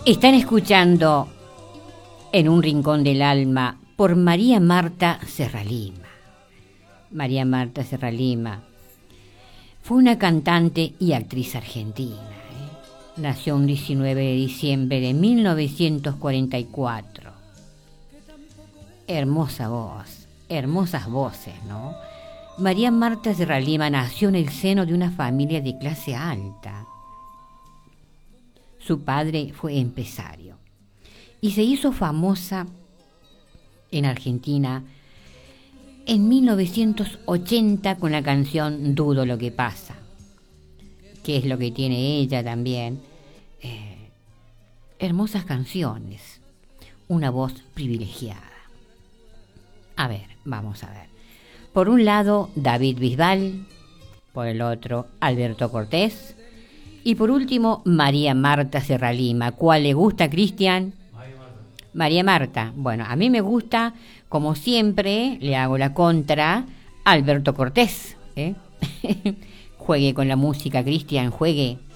Están escuchando En un rincón del alma por María Marta Serralima. María Marta Serralima fue una cantante y actriz argentina. Nació un 19 de diciembre de 1944. Hermosa voz, hermosas voces, ¿no? María Marta Serralima nació en el seno de una familia de clase alta. Su padre fue empresario y se hizo famosa en Argentina en 1980 con la canción Dudo lo que pasa, que es lo que tiene ella también. Hermosas canciones, una voz privilegiada. A ver, vamos a ver. Por un lado, David Bisbal, por el otro, Alberto Cortés, y por último, María Marta Serralima. ¿Cuál le gusta, Cristian? María Marta. Bueno, a mí me gusta, como siempre, le hago la contra a Alberto Cortés. Juegue con la música, Cristian, juegue.